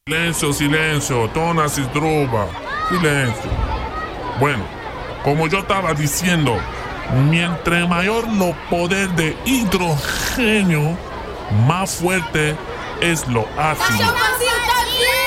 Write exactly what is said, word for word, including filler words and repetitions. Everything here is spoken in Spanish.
Silencio, silencio, tonas y truba. Silencio. Bueno, como yo estaba diciendo, mientras mayor los poder de hidrógeno, más fuerte es lo ácido.